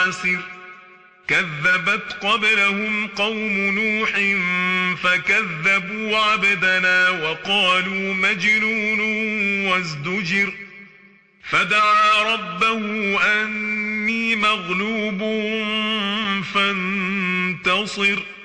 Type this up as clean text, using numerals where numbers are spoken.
عسر كذبت قبلهم قوم نوح فكذبوا عبدنا وقالوا مجنون وازدجر فدعا ربه أني مغلوب فانتصر